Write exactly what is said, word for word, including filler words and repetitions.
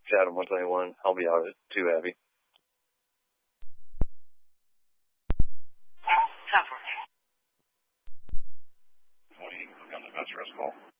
Chatham one twenty-one. I'll be out at two, Abby. Suffer. Woody, on the best rest call.